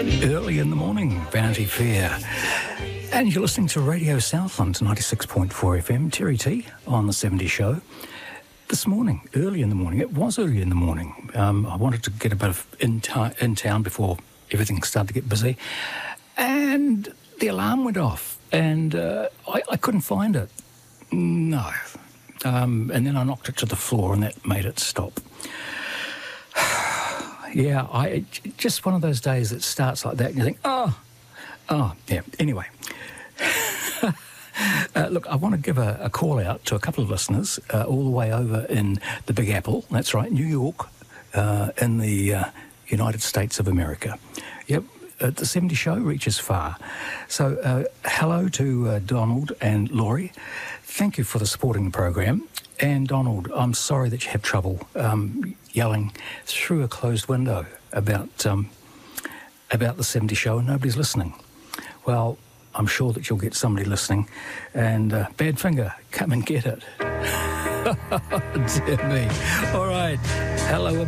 Early in the morning, Vanity Fair. And you're listening to Radio Southland, 96.4 FM, Terry T on The 70 Show. This morning, early in the morning, it was early in the morning. I wanted to get a bit of in town before everything started to get busy. And the alarm went off, and I couldn't find it. No. And then I knocked it to the floor, and that made it stop. Yeah, just one of those days that starts like that, and you think, oh, yeah. Anyway, look, I want to give a call out to a couple of listeners all the way over in the Big Apple. That's right, New York, in the United States of America. Yep, the 70 Show reaches far. So, hello to Donald and Laurie. Thank you for the supporting the program. And Donald, I'm sorry that you have trouble yelling through a closed window about the 70 Show and nobody's listening. Well, I'm sure that you'll get somebody listening. And Badfinger, come and get it. Dear me. All right. Hello.